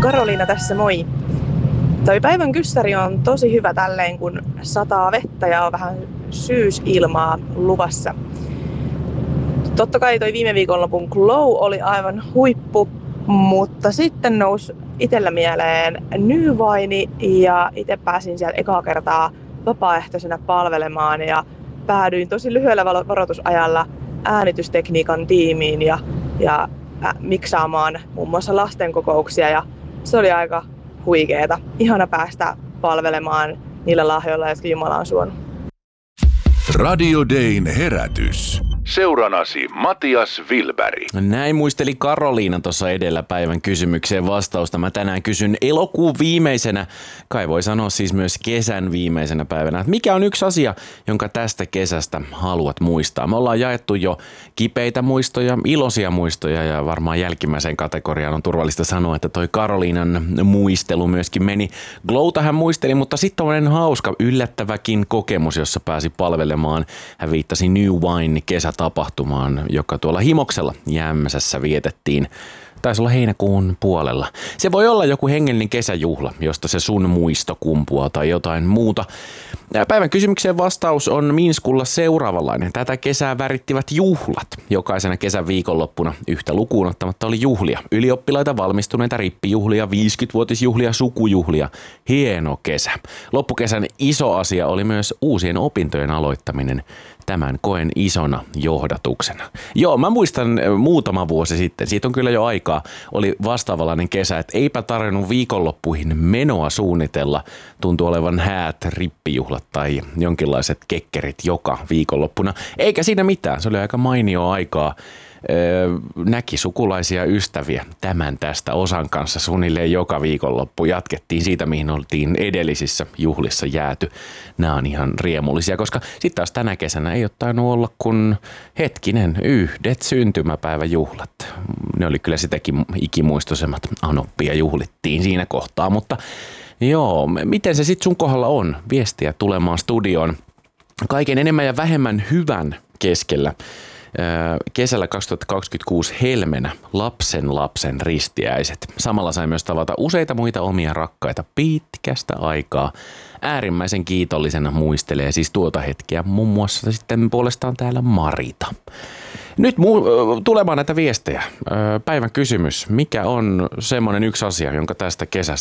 Karoliina tässä, moi. Toi päivän kyssäri on tosi hyvä tälleen, kun sataa vettä ja on vähän syysilmaa luvassa. Totta kai toi viime viikonlopun Glow oli aivan huippu, mutta sitten nousi itsellä mieleen Nyvaini ja itse pääsin siellä ekaa kertaa vapaaehtoisena palvelemaan ja päädyin tosi lyhyellä varoitusajalla äänitystekniikan tiimiin ja miksaamaan muun muassa lastenkokouksia ja se oli aika huikeeta. Ihana päästä palvelemaan niillä lahjoilla, jotka Jumala on suonut. Radio Dayn herätys. Seuranasi Matias Wilberg. Näin muisteli Karoliina tuossa edellä päivän kysymykseen vastausta. Mä tänään kysyn elokuun viimeisenä, kai voi sanoa siis myös kesän viimeisenä päivänä, että mikä on yksi asia, jonka tästä kesästä haluat muistaa? Me ollaan jaettu jo kipeitä muistoja, iloisia muistoja ja varmaan jälkimmäiseen kategoriaan on turvallista sanoa, että toi Karoliinan muistelu myöskin meni. Glowta hän muisteli, mutta sitten on hauska yllättäväkin kokemus, jossa pääsi palvelemaan. Hän viittasi New Wine kesätapahtumaan, joka tuolla Himoksella Jämsässä vietettiin. Taisi olla heinäkuun puolella. Se voi olla joku hengellinen kesäjuhla, josta se sun muisto kumpuaa tai jotain muuta. Päivän kysymykseen vastaus on Minskulla seuraavanlainen. Tätä kesää värittivät juhlat. Jokaisena kesän viikonloppuna yhtä lukuun ottamatta oli juhlia. Ylioppilaita, valmistuneita, rippijuhlia, 50-vuotisjuhlia, sukujuhlia. Hieno kesä. Loppukesän iso asia oli myös uusien opintojen aloittaminen. Tämän koen isona johdatuksena. Joo, mä muistan muutama vuosi sitten, siitä on kyllä jo aikaa, oli vastaavallainen kesä, että eipä tarvinnut viikonloppuihin menoa suunnitella. Tuntui olevan häät, rippijuhlat tai jonkinlaiset kekkerit joka viikonloppuna. Eikä siinä mitään, se oli aika mainio aikaa. Näki sukulaisia ystäviä tämän tästä osan kanssa suunnilleen joka viikonloppu. Jatkettiin siitä, mihin oltiin edellisissä juhlissa jääty. Nämä on ihan riemullisia, koska sitten taas tänä kesänä ei ole tainnut olla kuin yhdet syntymäpäiväjuhlat. Ne oli kyllä sitäkin ikimuistoisemmat. Anoppia juhlittiin siinä kohtaa, mutta joo, miten se sitten sun kohdalla on? Viestiä tulemaan studioon kaiken enemmän ja vähemmän hyvän keskellä. Kesällä 2026 helmenä lapsen ristiäiset. Samalla sai myös tavata useita muita omia rakkaita pitkästä aikaa. Äärimmäisen kiitollisena muistelee siis tuota hetkeä muun muassa sitten puolestaan täällä Marita. Nyt tulemaan näitä viestejä. Päivän kysymys. Mikä on semmoinen yksi asia, jonka tästä kesästä